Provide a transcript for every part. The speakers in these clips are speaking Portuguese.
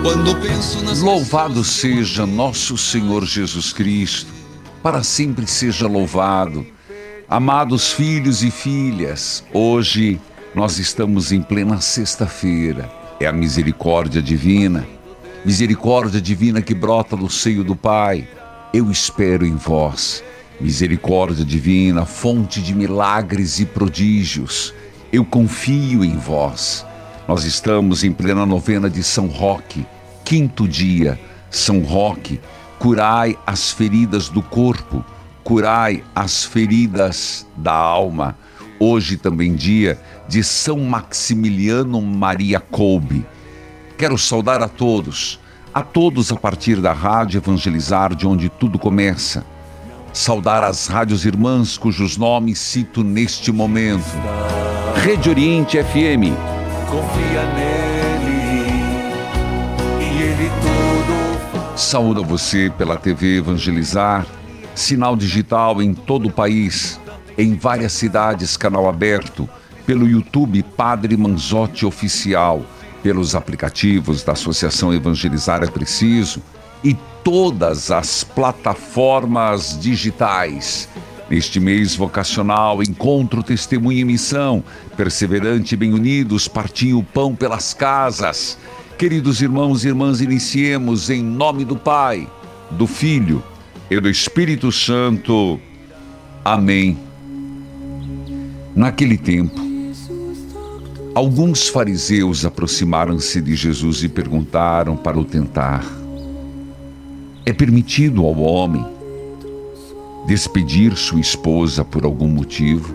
Quando penso nas Louvado seja nosso Senhor Jesus Cristo, para sempre seja louvado. Amados filhos e filhas, hoje nós estamos em plena sexta-feira. É a misericórdia divina que brota do seio do Pai. Eu espero em vós. Misericórdia divina, fonte de milagres e prodígios. Eu confio em vós. Nós estamos em plena novena de São Roque, 5º dia. São Roque, curai as feridas do corpo, curai as feridas da alma. Hoje também dia de São Maximiliano Maria Kolbe. Quero saudar a todos a partir da Rádio Evangelizar, de onde tudo começa. Saudar as rádios irmãs cujos nomes cito neste momento. Rede Oriente FM. confia nele e ele tudo faz. Saúdo você pela TV Evangelizar, sinal digital em todo o país, em várias cidades, canal aberto, pelo YouTube Padre Manzotti Oficial, pelos aplicativos da Associação Evangelizar é Preciso e todas as plataformas digitais. Neste mês vocacional, encontro, testemunho e missão, perseverante e bem unidos, partiu o pão pelas casas. Queridos irmãos e irmãs, iniciemos em nome do Pai, do Filho e do Espírito Santo. Amém. Naquele tempo, alguns fariseus aproximaram-se de Jesus e perguntaram para o tentar: é permitido ao homem despedir sua esposa por algum motivo?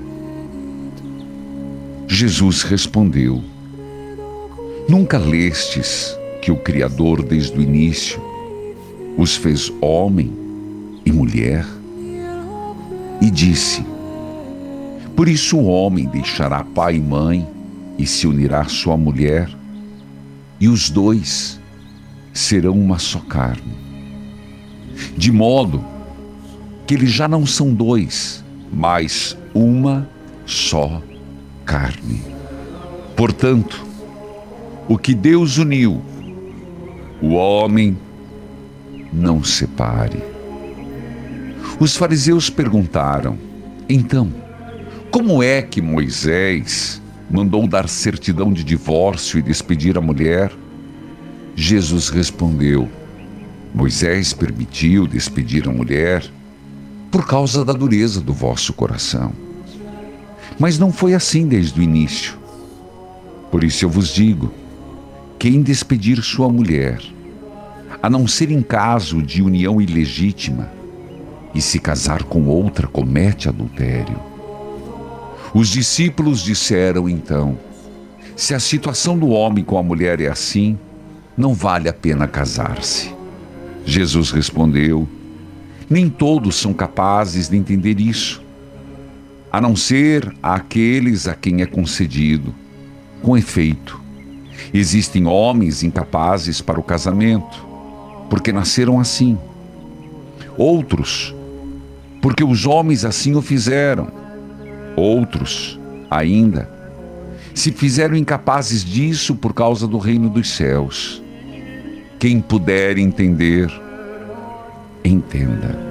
Jesus respondeu: nunca lestes que o Criador desde o início os fez homem e mulher? E disse: por isso o homem deixará pai e mãe e se unirá à sua mulher, e os dois serão uma só carne. De modo que eles já não são dois, mas uma só carne. Portanto, o que Deus uniu, o homem não separe. Os fariseus perguntaram: então, como é que Moisés mandou dar certidão de divórcio e despedir a mulher? Jesus respondeu: Moisés permitiu despedir a mulher por causa da dureza do vosso coração. Mas não foi assim desde o início. Por isso eu vos digo: quem despedir sua mulher, a não ser em caso de união ilegítima, e se casar com outra, comete adultério. Os discípulos disseram então: se a situação do homem com a mulher é assim, não vale a pena casar-se. Jesus respondeu: nem todos são capazes de entender isso, a não ser aqueles a quem é concedido. Com efeito, existem homens incapazes para o casamento, porque nasceram assim. Outros, porque os homens assim o fizeram. Outros, ainda, se fizeram incapazes disso por causa do reino dos céus. Quem puder entender, entenda.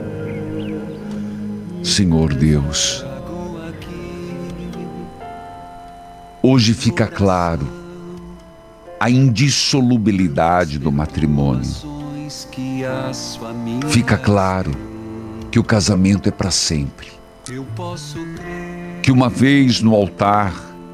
Senhor Deus, hoje fica claro a indissolubilidade do matrimônio. Fica claro que o casamento é para sempre. Que uma vez no altar,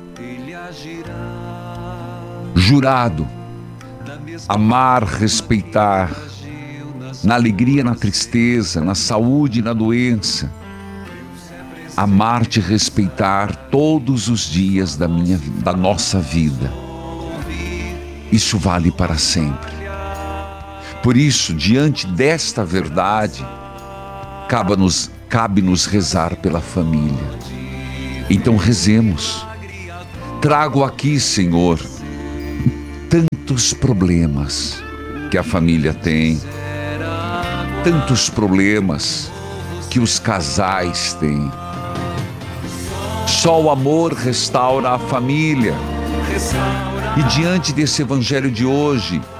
jurado, amar, respeitar, na alegria, na tristeza, na saúde e na doença, amar-te e respeitar todos os dias da nossa vida. Isso vale para sempre. Por isso, diante desta verdade, cabe-nos rezar pela família. Então rezemos. Trago aqui, Senhor, tantos problemas que a família tem, tantos problemas que os casais têm. Só o amor restaura a família. E diante desse evangelho de hoje,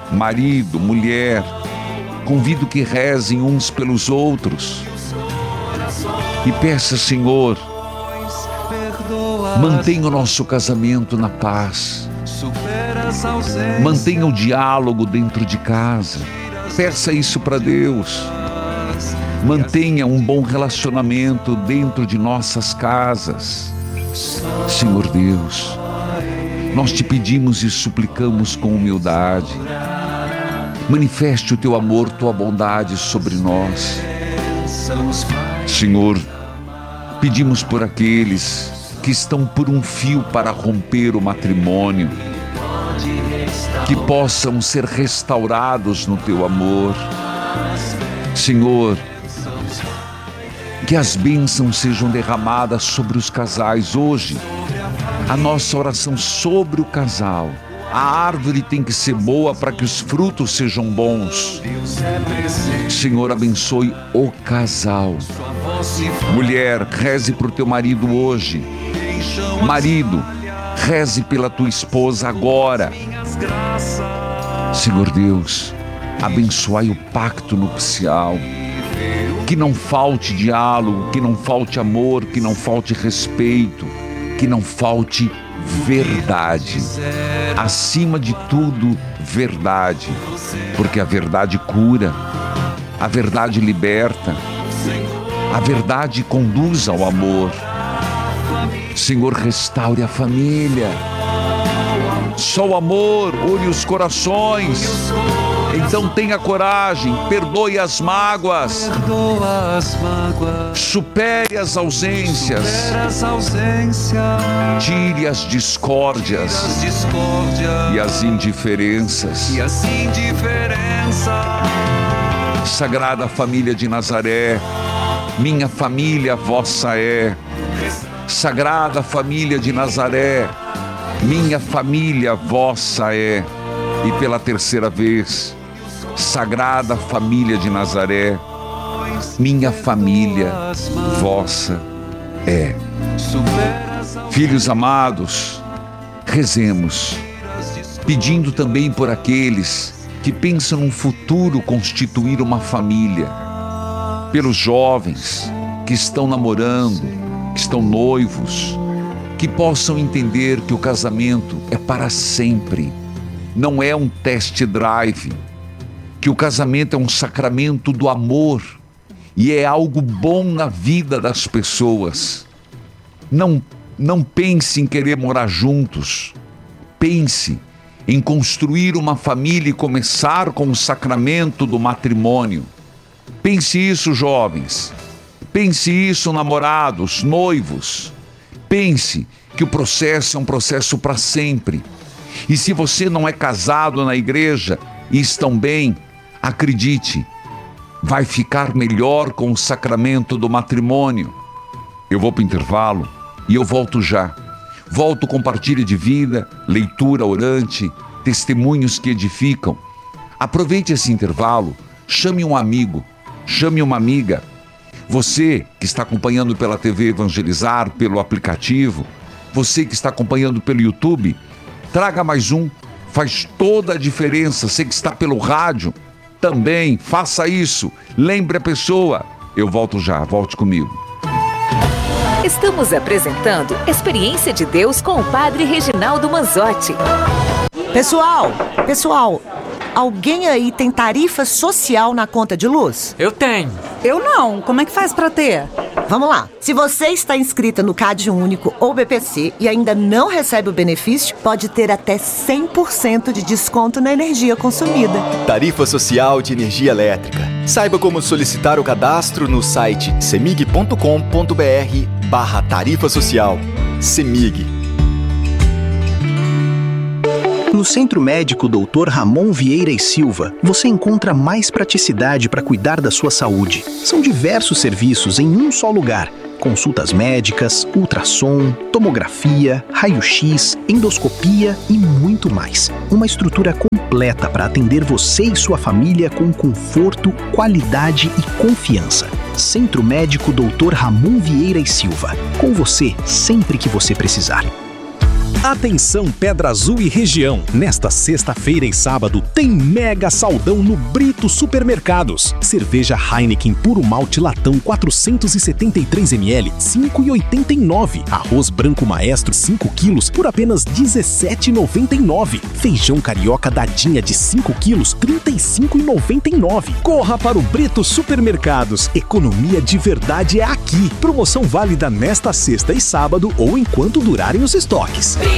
marido, mulher, convido que rezem uns pelos outros. E peça, Senhor, mantenha o nosso casamento na paz. Mantenha o diálogo dentro de casa. Peça isso para Deus. Mantenha um bom relacionamento dentro de nossas casas. Senhor Deus, nós te pedimos e suplicamos com humildade. Manifeste o teu amor, tua bondade sobre nós. Senhor, pedimos por aqueles que estão por um fio para romper o matrimônio, que possam ser restaurados no teu amor. Senhor, que as bênçãos sejam derramadas sobre os casais hoje. A nossa oração sobre o casal. A árvore tem que ser boa para que os frutos sejam bons. Senhor, abençoe o casal. Mulher, reze para o teu marido hoje. Marido, reze pela tua esposa agora. Senhor Deus, abençoai o pacto nupcial. Que não falte diálogo, que não falte amor, que não falte respeito, que não falte verdade. Acima de tudo, verdade. Porque a verdade cura, a verdade liberta, a verdade conduz ao amor. Senhor, restaure a família. Só o amor une os corações. Então tenha coragem, perdoe as mágoas, supere as ausências, tire as discórdias e as indiferenças. Sagrada família de Nazaré, minha família vossa é. Sagrada família de Nazaré, minha família vossa é. E pela terceira vez, Sagrada família de Nazaré, minha família vossa é. Filhos amados, rezemos, pedindo também por aqueles que pensam num futuro constituir uma família, pelos jovens que estão namorando, que estão noivos, que possam entender que o casamento é para sempre, não é um test drive, que o casamento é um sacramento do amor e é algo bom na vida das pessoas. Não pense em querer morar juntos, pense em construir uma família e começar com o sacramento do matrimônio. Pense isso, jovens, pense isso, namorados, noivos, pense que o processo é um processo para sempre. E se você não é casado na igreja e estão bem, acredite, vai ficar melhor com o sacramento do matrimônio. Eu vou para o intervalo e eu volto já. Volto com partilha de vida, leitura orante, testemunhos que edificam. Aproveite esse intervalo, chame um amigo, chame uma amiga. Você que está acompanhando pela TV Evangelizar, pelo aplicativo, você que está acompanhando pelo YouTube, traga mais um, faz toda a diferença. Você que está pelo rádio, também faça isso, lembre a pessoa. Eu volto já, volte comigo. Estamos apresentando Experiência de Deus com o Padre Reginaldo Manzotti. Pessoal, alguém aí tem tarifa social na conta de luz? Eu tenho. Eu não. Como é que faz pra ter? Vamos lá. Se você está inscrita no CAD Único ou BPC e ainda não recebe o benefício, pode ter até 100% de desconto na energia consumida. Tarifa Social de Energia Elétrica. Saiba como solicitar o cadastro no site cemig.com.br/tarifa social. Cemig. No Centro Médico Dr. Ramon Vieira e Silva, você encontra mais praticidade para cuidar da sua saúde. São diversos serviços em um só lugar. Consultas médicas, ultrassom, tomografia, raio-x, endoscopia e muito mais. Uma estrutura completa para atender você e sua família com conforto, qualidade e confiança. Centro Médico Dr. Ramon Vieira e Silva. Com você sempre que você precisar. Atenção Pedra Azul e região. Nesta sexta-feira e sábado tem mega saldão no Brito Supermercados. Cerveja Heineken Puro Malte Latão 473 ml, 5,89. Arroz branco maestro 5 quilos por apenas 17,99. Feijão carioca dadinha de 5 quilos, 35,99. Corra para o Brito Supermercados. Economia de verdade é aqui. Promoção válida nesta sexta e sábado ou enquanto durarem os estoques.